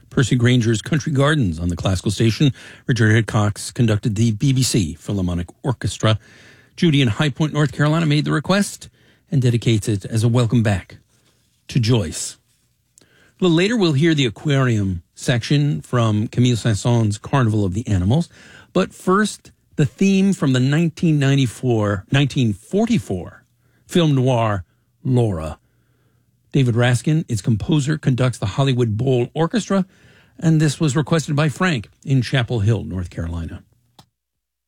Percy Granger's Country Gardens on the classical station. Richard Hitchcock conducted the BBC Philharmonic Orchestra. Judy in High Point, North Carolina made the request and dedicates it as a welcome back to Joyce. A little later, we'll hear the aquarium section from Camille Saint-Saëns' Carnival of the Animals. But first, the theme from the 1944 film noir, Laura. David Raskin, its composer, conducts the Hollywood Bowl Orchestra, and this was requested by Frank in Chapel Hill, North Carolina.